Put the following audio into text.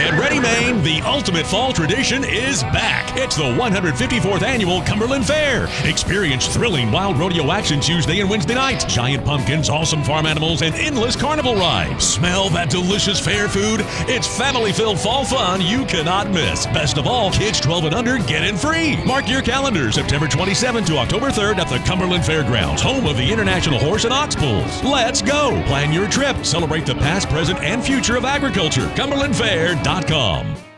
Get ready, Maine. The ultimate fall tradition is back. It's the 154th annual Cumberland Fair. Experience thrilling wild rodeo action Tuesday and Wednesday nights, giant pumpkins, awesome farm animals, and endless carnival rides. Smell that delicious fair food? It's family-filled fall fun you cannot miss. Best of all, kids 12 and under get in free. Mark your calendar, September 27th to October 3rd at the Cumberland Fairgrounds, home of the International Horse and Ox Pulls. Let's go. Plan your trip. Celebrate the past, present, and future of agriculture. CumberlandFair.com.